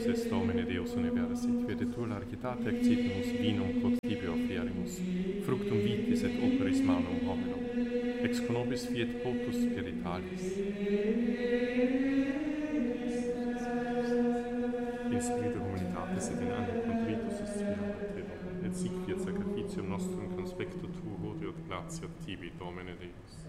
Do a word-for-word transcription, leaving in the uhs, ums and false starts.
conceptus est Domine Deus universit, vide tu largitate excipimus vinum quod tibi offerimus, fructum vitis et operis manum hominum, ex conobis fiet potus spiritualis. In spiritu humanitatis et in animo contritus est fiat te, et sic fiat sacrificium nostrum conspectu tuo, et gratiat tibi, Domine Deus.